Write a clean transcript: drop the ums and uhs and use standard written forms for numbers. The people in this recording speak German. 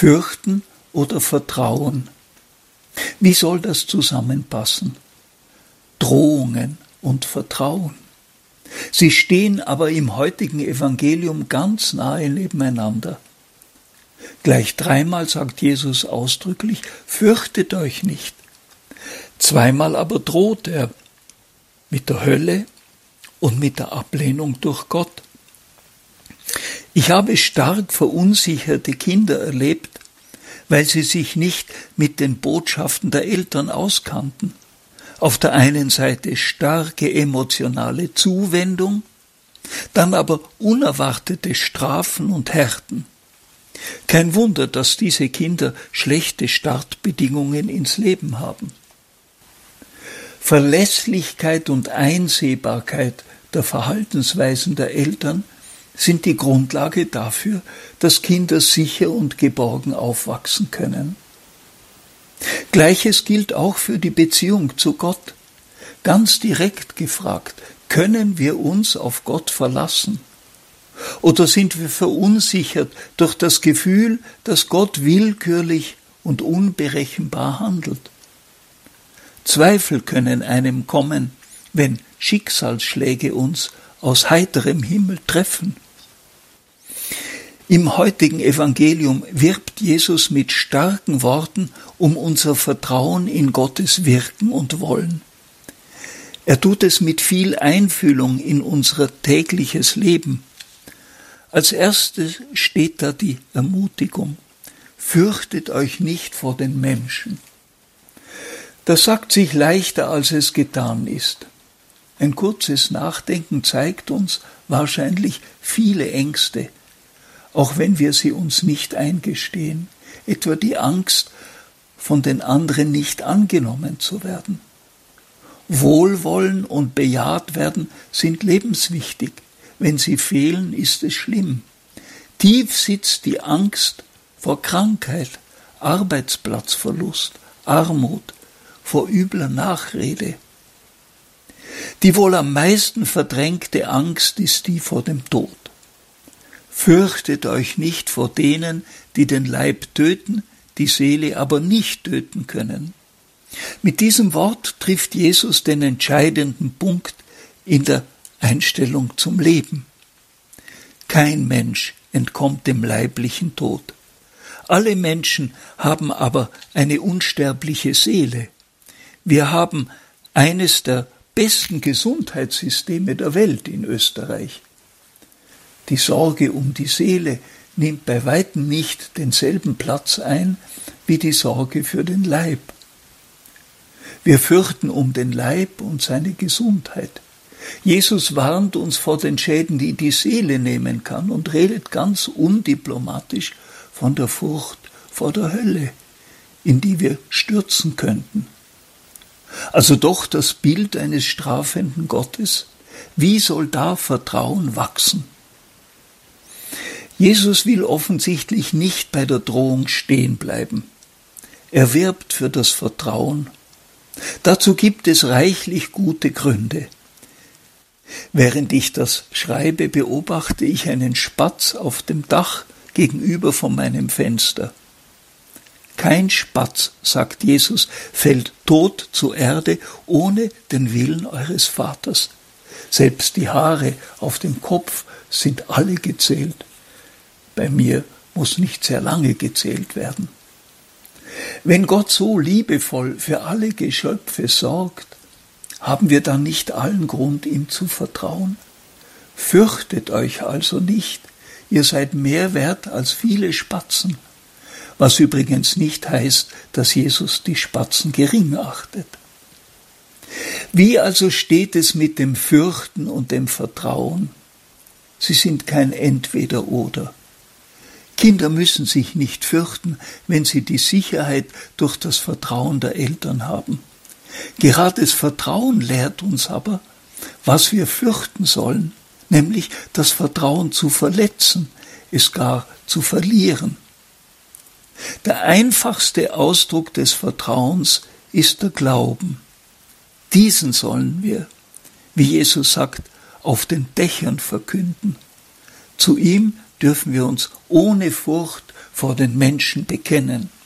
Fürchten oder Vertrauen? Wie soll das zusammenpassen? Drohungen und Vertrauen. Sie stehen aber im heutigen Evangelium ganz nahe nebeneinander. Gleich 3-mal sagt Jesus ausdrücklich, fürchtet euch nicht. 2-mal aber droht er mit der Hölle und mit der Ablehnung durch Gott. Ich habe stark verunsicherte Kinder erlebt, weil sie sich nicht mit den Botschaften der Eltern auskannten. Auf der einen Seite starke emotionale Zuwendung, dann aber unerwartete Strafen und Härten. Kein Wunder, dass diese Kinder schlechte Startbedingungen ins Leben haben. Verlässlichkeit und Einsehbarkeit der Verhaltensweisen der Eltern sind die Grundlage dafür, dass Kinder sicher und geborgen aufwachsen können. Gleiches gilt auch für die Beziehung zu Gott. Ganz direkt gefragt, können wir uns auf Gott verlassen? Oder sind wir verunsichert durch das Gefühl, dass Gott willkürlich und unberechenbar handelt? Zweifel können einem kommen, wenn Schicksalsschläge uns aus heiterem Himmel treffen. Im heutigen Evangelium wirbt Jesus mit starken Worten um unser Vertrauen in Gottes Wirken und Wollen. Er tut es mit viel Einfühlung in unser tägliches Leben. Als erstes steht da die Ermutigung: Fürchtet euch nicht vor den Menschen. Das sagt sich leichter, als es getan ist. Ein kurzes Nachdenken zeigt uns wahrscheinlich viele Ängste, auch wenn wir sie uns nicht eingestehen, etwa die Angst, von den anderen nicht angenommen zu werden. Wohlwollen und bejaht werden sind lebenswichtig. Wenn sie fehlen, ist es schlimm. Tief sitzt die Angst vor Krankheit, Arbeitsplatzverlust, Armut, vor übler Nachrede. Die wohl am meisten verdrängte Angst ist die vor dem Tod. Fürchtet euch nicht vor denen, die den Leib töten, die Seele aber nicht töten können. Mit diesem Wort trifft Jesus den entscheidenden Punkt in der Einstellung zum Leben. Kein Mensch entkommt dem leiblichen Tod. Alle Menschen haben aber eine unsterbliche Seele. Wir haben eines der besten Gesundheitssysteme der Welt in Österreich. Die Sorge um die Seele nimmt bei weitem nicht denselben Platz ein wie die Sorge für den Leib. Wir fürchten um den Leib und seine Gesundheit. Jesus warnt uns vor den Schäden, die die Seele nehmen kann, und redet ganz undiplomatisch von der Furcht vor der Hölle, in die wir stürzen könnten. Also doch das Bild eines strafenden Gottes. Wie soll da Vertrauen wachsen? Jesus will offensichtlich nicht bei der Drohung stehen bleiben. Er wirbt für das Vertrauen. Dazu gibt es reichlich gute Gründe. Während ich das schreibe, beobachte ich einen Spatz auf dem Dach gegenüber von meinem Fenster. Kein Spatz, sagt Jesus, fällt tot zur Erde ohne den Willen eures Vaters. Selbst die Haare auf dem Kopf sind alle gezählt. Bei mir muss nicht sehr lange gezählt werden. Wenn Gott so liebevoll für alle Geschöpfe sorgt, haben wir dann nicht allen Grund, ihm zu vertrauen? Fürchtet euch also nicht, ihr seid mehr wert als viele Spatzen, was übrigens nicht heißt, dass Jesus die Spatzen gering achtet. Wie also steht es mit dem Fürchten und dem Vertrauen? Sie sind kein Entweder-Oder. Kinder müssen sich nicht fürchten, wenn sie die Sicherheit durch das Vertrauen der Eltern haben. Gerade das Vertrauen lehrt uns aber, was wir fürchten sollen, nämlich das Vertrauen zu verletzen, es gar zu verlieren. Der einfachste Ausdruck des Vertrauens ist der Glauben. Diesen sollen wir, wie Jesus sagt, auf den Dächern verkünden. Zu ihm dürfen wir uns ohne Furcht vor den Menschen bekennen.